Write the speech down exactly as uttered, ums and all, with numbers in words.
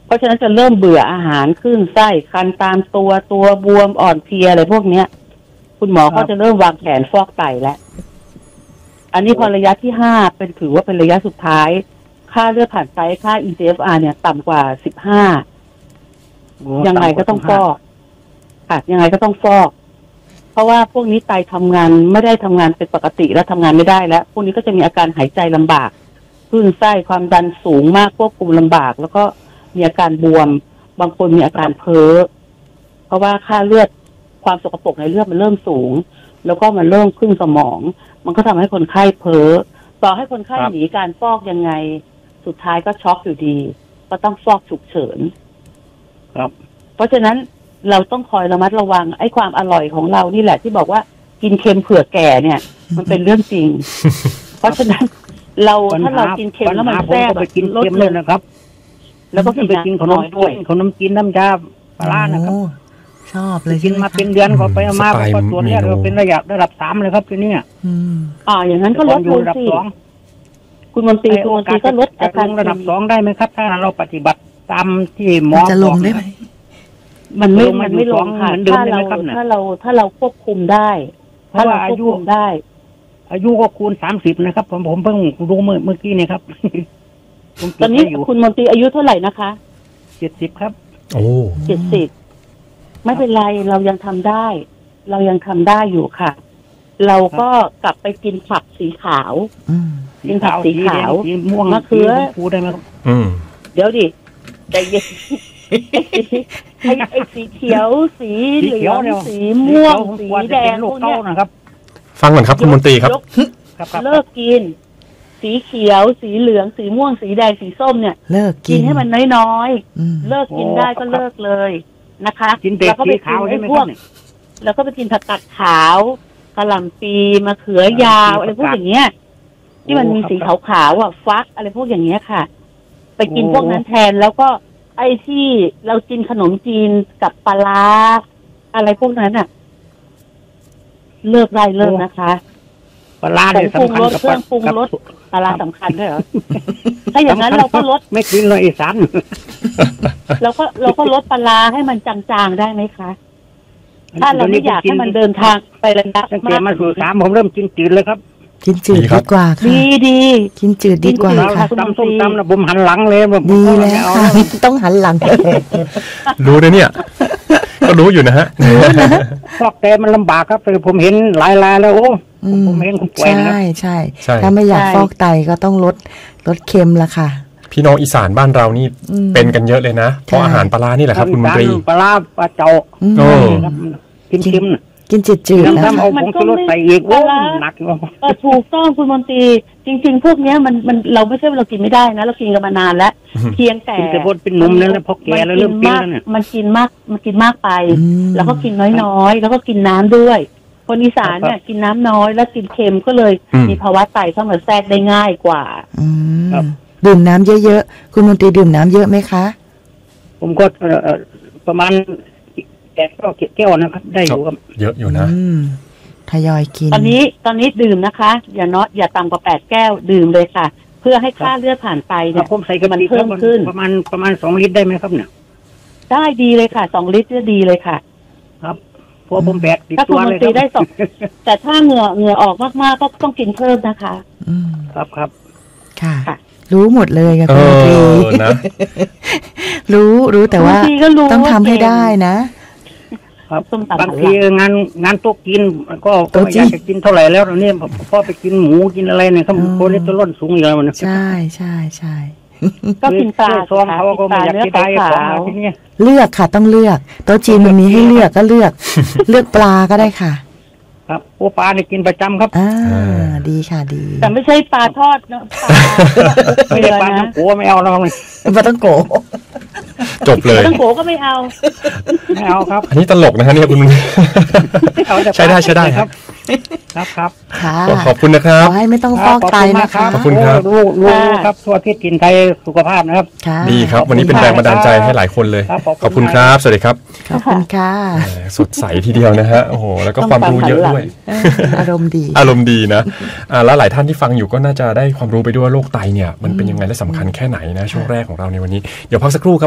เพราะฉะนั้นจะเริ่มเบื่ออาหารคลื่นไส้คันตามตัวตัวบวมอ่อนเพลียอะไรพวกเนี้ยคุณหมอก็จะเริ่มวางแผนฟอกไตแล้วอันนี้พอระยะที่ห้าเป็นถือว่าเป็นระยะสุดท้ายค่าเลือดผ่านไตค่า อี จี เอฟ อาร์ เนี่ยต่ำกว่าสิบห้ายังไงก็ต้องฟอกค่ะยังไงก็ต้องฟอกเพราะว่าพวกนี้ไตทำงานไม่ได้ทำงานเป็นปกติแล้วทำงานไม่ได้แล้วพวกนี้ก็จะมีอาการหายใจลำบากคลื่นไส้ความดันสูงมากควบคุมลำบากแล้วก็มีอาการบวมบางคนมีอาการเพ้อเพราะว่าค่าเลือดความสกปรกในเลือดมันเริ่มสูงแล้วก็มันเริ่มขึ้นสมองมันก็ทำให้คนไข้เพ้อต่อให้คนไข้หนีการฟอกยังไงสุดท้ายก็ช็อกอยู่ดีก็ต้องฟอกฉุกเฉินครับเพราะฉะนั้นเราต้องคอยระมัดระวังไอ้ความอร่อยของเรานี่แหละที่บอกว่ากินเค็มเผื่อแก่เนี่ย มันเป็นเรื่องจริง เพราะฉะนั้นเราถ้าเรากินเค็มแล้วมันแซ่บไปกินเค็มเลยนะครับแล้วก็ไปกินขนมด้วยขนมจีนน้ำยาปลานะครับชอบเลยกินมาเป็นเดือนก็ไปเอามาก็ตรวจเนี่ยเราเป็นระยะระดับสามเลยครับทีนี้อ่าอย่างนั้นก็ลดลงสิคุณมนตรีคุณมนตรีก็ลดอาการระดับสองได้ไหมครับถ้าเราปฏิบัติตามที่หมอจะลงได้ไหมมันไม่มันไม่ลงค่ะถ้าเราถ้าเราถ้าเราควบคุมได้ถ้าเราควบคุมได้อายุก็คูณสามสิบนะครับผมผมเพิ่งรู้เมื่อเมื่อกี้เนี่ยครับตอนนี้คุณมนตรีอายุเท่าไหร่นะคะเจ็ดสิบครับโอ้เจ็ดสิบไม่เป็นไรเรายังทำได้เรายังทำได้อยู่ค่ะเราก็กลับไปกินผักสีขาวกินผักสีขาวมะเขือพูดได้ไหมครับเดี๋ยวดิใจเย็นไอ้ไอ้สีเขียวสีเหลืองสีม่วงสีแดงพวกนี้นะครับฟังก่อนครับคุณมนตรีครับเลิกกินสีเขียวสีเหลืองสีม่วงสีแดงสีส้มเนี่ยเลิกกินให้มันน้อยๆเลิกกินได้ก็เลิกเลยนะคะแล้วก็ไปกินไอ้พวกแล้วก็ไปกินผักกาดขาวกะหล่ำปีมะเขือยาวอะไรพวกอย่างเงี้ยที่มันมีสีขาวๆอ่ะฟักอะไรพวกอย่างเงี้ยค่ะไปกินพวกนั้นแทนแล้วก็ไอ้ที่เรากินขนมจีนกับปลาอะไรพวกนั้นอ่ะเลิกได้เลิกนะคะปลาเนี่ยสำคัญกับเครื่องปรุงรสปลาสำคัญด้วยเหรอถ้าอย่างนั้นเราก็ลดไม่กินเลยอีสานเราก็เราก็ลดปลาให้มันจางๆได้ไหมคะถ้าเราไม่อยากให้มันเดินทางไประยะมากมาสู่สามผมเริ่มกินจืดเลยครับกินจืดดีกว่าค่ะดีดีกินจืดดีกว่าค่ะตำส้มตำนะผมหันหลังเลยแบบดีแล้วค่ะต้องหันหลังรู้เลยเนี่ยก็รู้อยู่นะฮะฟอกแต่มันลำบากครับแต่ผมเห็นหลายรายแล้วโอ้ผมเห็นคนป่วยใช่ใช่ถ้าไม่อยากฟอกไตก็ต้องลดลดเค็มละค่ะพี่น้องอีสานบ้านเรานี่เป็นกันเยอะเลยนะเพราะอาหารปลานี่แหละครับคุณมนตรีปลาปลาเจ้ากินเค็มกินจืดๆนะมันก็ไม่ใส่อีกโอ้หนักเออถูกต้องคุณมนตรีจริงๆพวกนี้มันมันเราไม่ใช่เรากินไม่ได้นะเรากินกันมานานแล้วเพียงแต่แต่พอเป็นนมแล้วพอแก่แล้วเริ่มเป็นแล้วเนี่ยมันกินมากมันกินมากไปแล้วก็กินน้อยๆแล้วก็กินน้ำด้วยคนอีสานเนี่ยกินน้ำน้อยแล้วกินเค็มก็เลยมีภาวะไตเข้ามาแทรกได้ง่ายกว่าดื่มน้ำเยอะๆคุณมนตรีดื่มน้ำเยอะไหมคะผมก็ประมาณแก้วแก้วนะครับได้อยู่ครับเยอะอยู่นะทยอยกินตอนนี้ตอนนี้ดื่มนะคะอย่าน้อยอย่าต่ำกว่าแปดแก้วดื่มเลยค่ะเพื่อให้ค่าเลือดผ่านไตเนี่ยผมใส่กันมันเพิ่มขึ้นประมาณประมาณสองลิตรได้ไหมครับเนี่ยได้ดีเลยค่ะสองลิตรจะดีเลยค่ะครับเพราะผมแบกติดตัวเลยครับถ้าคุณมนตรีได้สองแต่ถ้าเหงื่อเหงื่อออกมากๆก็ต้องกินเพิ่มนะคะครับครับค่ะรู้หมดเลยค่ะคุณมนตรีรู้รู้แต่ว่าต้องทำให้ได้นะครับบางทีงานงานโต๊ะกินก็ก็ไม่อยากจะกินเท่าไหร่แล้วตอนนี้พอไปกินหมูกินอะไรเนี่ยครับโคเลสเตอรอลสูงอยู่แล้วนะใช่ใช่ใช่ก็กินปลาซองเขาก็ไม่อยากกินได้ของทีนี้เลือกค่ะต้องเลือกโต๊ะจีนมันมีให้เลือกก็เลือกเลือกปลาก็ได้ค่ะครับโอ้ปลาเนี่ยกินประจำครับอ่าดีค่ะดีแต่ไม่ใช่ปลาทอดเนาะปลาไม่ได้ปลาต้องโกไม่เอาแล้วเลยปลาต้องโกจบเลยปลาต้องโกก็ไม่เอาไม่เอาครับอันนี้ตลกนะฮะเนี่ยคุณใช้ได้ใช้ได้ครับครับครับขอบคุณนะครับขอให้ไม่ต้องฟอกไตนะคะขอบคุณครับรู้รู้ครับทั่วทิศถิ่นไทยสุขภาพนะครับดีครับวันนี้เป็นแรงบันดาลใจให้หลายคนเลยขอบคุณครับสวัสดีครับขอบคุณค่ะสดใสทีเดียวนะฮะโอ้โหแล้วก็ความรู้เยอะด้วยอารมณ์ดีอารมณ์ดีนะแล้วหลายท่านที่ฟังอยู่ก็น่าจะได้ความรู้ไปด้วยโรคไตเนี่ยมันเป็นยังไงและสำคัญแค่ไหนนะช่วงแรกของเราในวันนี้เดี๋ยวพักสักครู่ครับ